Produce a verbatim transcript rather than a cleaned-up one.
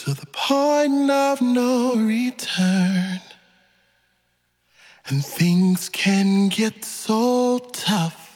to the point of no return. And things can get so tough